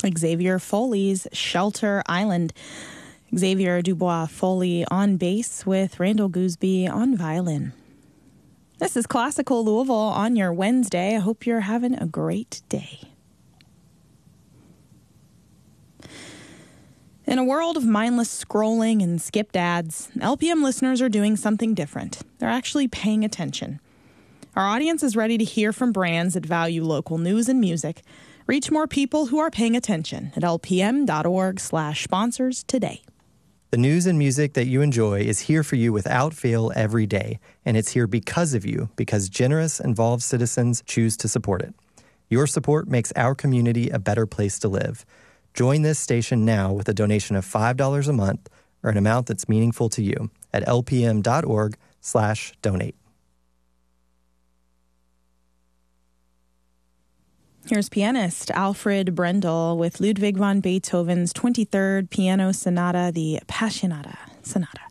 Xavier Foley's Shelter Island. Xavier Dubois Foley on bass with Randall Gooseby on violin. This is Classical Louisville on your Wednesday. I hope you're having a great day. In a world of mindless scrolling and skipped ads, LPM listeners are doing something different. They're actually paying attention. Our audience is ready to hear from brands that value local news and music. Reach more people who are paying attention at lpm.org/sponsors today. The news and music that you enjoy is here for you without fail every day, and it's here because of you, because generous, involved citizens choose to support it. Your support makes our community a better place to live. Join this station now with a donation of $5 a month or an amount that's meaningful to you at lpm.org/donate. Here's pianist Alfred Brendel with Ludwig van Beethoven's 23rd Piano Sonata, the Appassionata Sonata.